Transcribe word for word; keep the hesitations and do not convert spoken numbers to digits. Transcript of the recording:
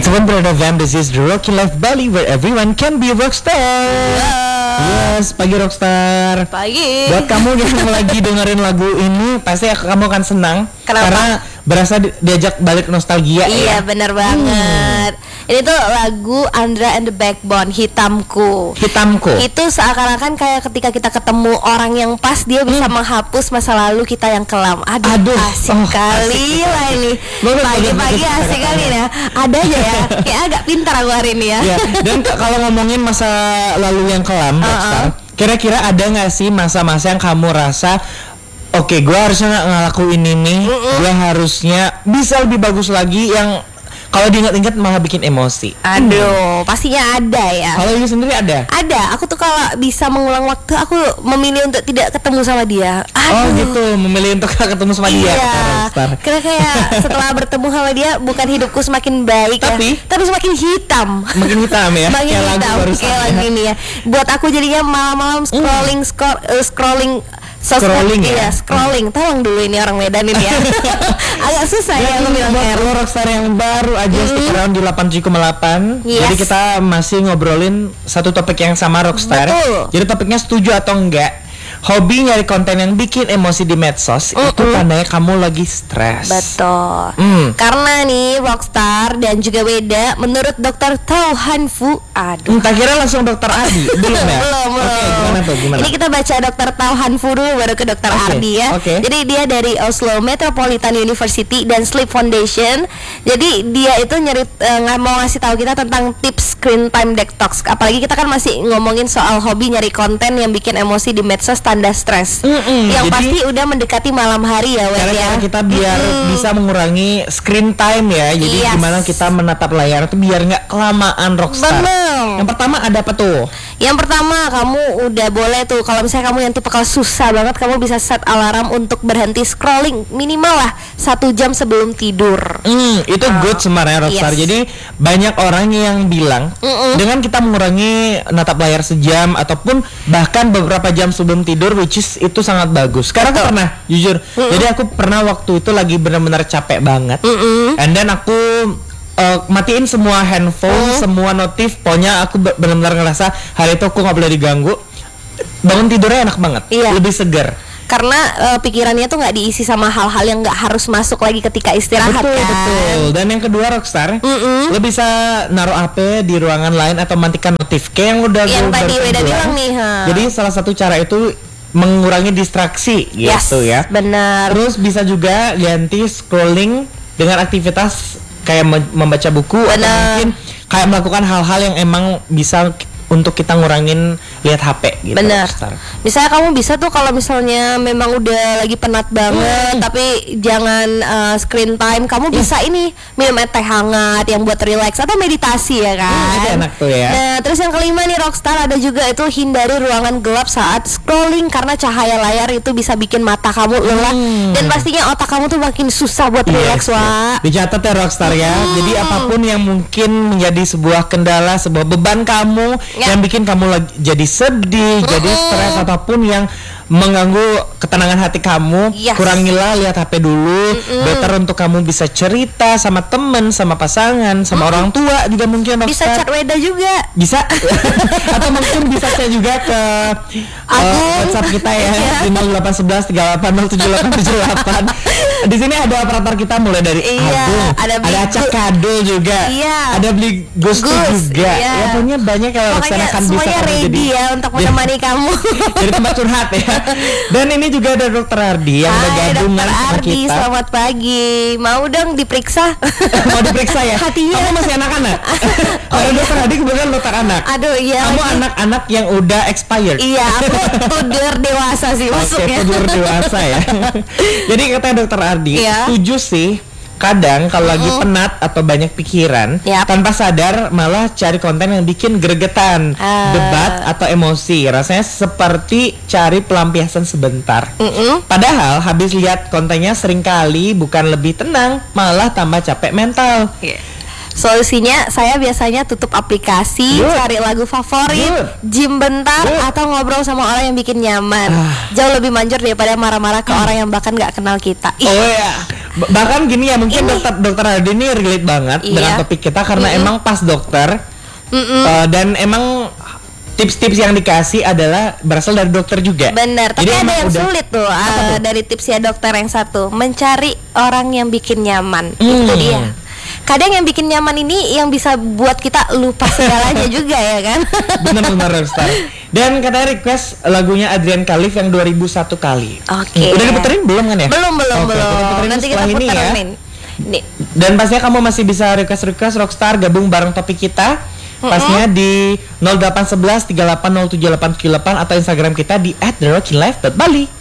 It's one brand of them. This is the Rockin' Life Bali, where everyone can be a rockstar. Yeah. Yes, pagi rockstar. Pagi. Buat kamu yang lagi dengerin lagu ini, pasti kamu akan senang. Kenapa? Karena berasa di- diajak balik nostalgia. Iya, ya? benar banget. Hmm. Ini tuh lagu Andra and the Backbone, Hitamku. Hitamku. Itu seakan-akan kayak ketika kita ketemu orang yang pas, dia bisa Hmm. menghapus masa lalu kita yang kelam. Aduh, Aduh, asik oh, kali asik. lah ini. Bagus, Pagi-pagi bagus, bagus, asik bagus. kali ya. Ada aja ya. Kayak agak pintar aku hari ini ya. Ya, dan k- kalau ngomongin masa lalu yang kelam, Uh-uh. rockstar, kira-kira ada nggak sih masa-masa yang kamu rasa oke, gue harusnya nggak ngelakuin ini, gue harusnya bisa lebih bagus lagi, yang kalau diingat-ingat malah bikin emosi. Aduh, pastinya ada ya. Kalau you sendiri ada? Ada, aku tuh kalau bisa mengulang waktu, aku memilih untuk tidak ketemu sama dia. Aduh. Oh gitu, memilih untuk gak ketemu sama dia. Iya, Rockstar. karena kayak setelah bertemu sama dia, bukan hidupku semakin baik Tapi- ya, tapi semakin hitam. Makin hitam ya, Makin kayak lagu hitam, barusan kayak ya. lagu ini ya. Buat aku jadinya malam-malam scrolling, scroll, eh, scrolling sosmed, Scrolling ya? iya, scrolling. Tolong dulu ini orang Medan ini ya. Agak susah ya Dan aku bilang buat R. lo rockstar yang baru aja stick around di delapan tujuh koma delapan. Yes. Jadi kita masih ngobrolin satu topik yang sama, rockstar. Betul. Jadi topiknya setuju atau enggak? Hobi nyari konten yang bikin emosi di medsos itu tandanya kamu lagi stres. Betul. Hmm. Karena nih Rockstar dan juga Weda, menurut dokter Tauhan Fu, aduh. Entah kira langsung dokter Adi belum ya? belum, belum. Oke, gimana tuh? Gimana? Ini kita baca dokter Tauhan Fu dulu, baru ke dokter Oke, Ardi ya. oke. Jadi dia dari Oslo Metropolitan University dan Sleep Foundation. Jadi dia itu nyari eh, nggak mau ngasih tahu kita tentang tips screen time detox. Apalagi kita kan masih ngomongin soal hobi nyari konten yang bikin emosi di medsos tanda stres. Mm-mm, Yang jadi- pasti udah mendekati malam hari ya, Wed Karena ya. cara kita biar Mm-mm. bisa mengurangi screen time ya. Jadi Yes. gimana kita menatap layar itu biar nggak kelamaan, rockstar. Bener. Yang pertama ada apa tuh? Yang pertama, kamu udah boleh tuh, kalau misalnya kamu yang tipe kalau susah banget, kamu bisa set alarm untuk berhenti scrolling minimal lah satu jam sebelum tidur. Hmm, itu Ah, good sebenarnya, rockstar. yes. Jadi banyak orang yang bilang Mm-mm. dengan kita mengurangi natap layar sejam ataupun bahkan beberapa jam sebelum tidur, which is itu sangat bagus. Karena aku pernah, jujur. Jadi aku pernah waktu itu lagi benar-benar capek banget. Mm-mm. And then aku uh, matiin semua handphone, Mm. semua notif. Pokoknya aku be- benar-benar ngerasa hari itu aku nggak boleh diganggu. Bangun tidurnya enak banget, Iya. lebih segar. Karena eh, pikirannya tuh nggak diisi sama hal-hal yang nggak harus masuk lagi ketika istirahat Betul, kan. betul. Dan yang kedua, rockstar, Mm-mm. lo bisa naruh H P di ruangan lain atau matikan notif kayak yang udah Yang gua tadi barusan Weda bilang. bilang nih, ha. Jadi salah satu cara itu mengurangi distraksi Yes, gitu ya. benar. Terus bisa juga ganti scrolling dengan aktivitas kayak me- membaca buku atau Benar. mungkin kayak melakukan hal-hal yang emang bisa k- untuk kita ngurangin lihat H P gitu. Bener. rockstar. Misalnya kamu bisa tuh kalau misalnya memang udah lagi penat banget, Hmm. tapi jangan uh, screen time, kamu bisa ini minum teh hangat yang buat relax atau meditasi ya kan. Hmm, itu enak tuh ya. Nah, terus yang kelima nih rockstar, ada juga itu hindari ruangan gelap saat scrolling karena cahaya layar itu bisa bikin mata kamu lelah Hmm. dan pastinya otak kamu tuh makin susah buat relax, Yes, Wak. yes. Dicatat ya rockstar ya. Jadi apapun yang mungkin menjadi sebuah kendala, sebuah beban kamu Ya. yang bikin kamu lagi jadi sedih, jadi stres ataupun yang mengganggu ketenangan hati kamu, Yes. kurangilah lihat H P dulu. Better untuk kamu bisa cerita sama temen, sama pasangan, sama orang tua juga mungkin Bisa rockstar. chat Weda juga. Bisa atau mungkin bisa chat juga ke uh, Agung. WhatsApp kita ya Iya. di nol delapan satu satu tiga delapan nol tujuh delapan tujuh delapan. Di sini ada operator kita mulai dari Iya, Agung, ada ada beli Acak gu- Kadul juga, Iya. ada beli Gustu Gus, juga. iya. Ya pokoknya banyak kalau Pokoknya Roxana kan bisa semuanya kamu ready jadi ya untuk menemani kamu. jadi tempat curhat ya. Dan ini juga ada Dokter Ardi yang udah Hai gabungan Dokter sama Ardi, kita. selamat pagi. Mau dong diperiksa? Mau diperiksa ya? Hatinya. Kamu masih anak-anak? Kalau Dokter Ardi kebetulan dokter anak. Aduh iya. Kamu lagi. anak-anak yang udah expired. Iya, aku tudur dewasa sih Oke, masuknya. tidur dewasa ya. Jadi katanya Dokter Ardi, Iya. setuju sih. Kadang kalau lagi penat atau banyak pikiran, Yap. tanpa sadar malah cari konten yang bikin gregetan, Ah. debat atau emosi. Rasanya seperti cari pelampiasan sebentar. Mm-mm. Padahal habis lihat kontennya seringkali bukan lebih tenang, malah tambah capek mental. Iya. Solusinya saya biasanya tutup aplikasi, Good. cari lagu favorit, Good. gym bentar, Good. atau ngobrol sama orang yang bikin nyaman. Ah. Jauh lebih manjur daripada marah-marah ke orang yang bahkan nggak kenal kita. Ih, Oh ya, B- bahkan gini ya mungkin Ini. dokter dokter Adi ini relate banget Iya. dengan topik kita karena Mm-mm. emang pas dokter Mm-mm. uh, dan emang tips-tips yang dikasih adalah berasal dari dokter juga. Bener, tapi Jadi ada emang yang udah- sulit tuh, Apa uh, tuh? dari tipsnya dokter yang satu, mencari orang yang bikin nyaman. Hmm. Itu dia. Kadang yang bikin nyaman ini yang bisa buat kita lupa segalanya juga ya kan. Bener-bener Rockstar. Dan katanya request lagunya Adrian Khalif yang dua ribu satu kali. Oke. Udah diputerin belum kan ya? Belum belum Oke, belum. kita puterin Nanti kita setelah ini ya. puterin. Nih. Dan pastinya kamu masih bisa request-request Rockstar gabung bareng topik kita. Pastinya di nol delapan satu satu tiga delapan nol tujuh delapan tujuh delapan atau Instagram kita di at the rockin life dot bali.